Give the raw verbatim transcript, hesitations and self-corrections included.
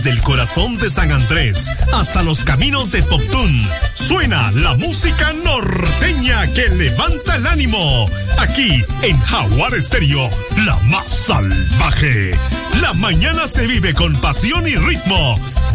Del corazón de San Andrés hasta los caminos de Toptún, suena la música norteña que levanta el ánimo. Aquí en Jaguar Estéreo, la más salvaje. La mañana se vive con pasión y ritmo.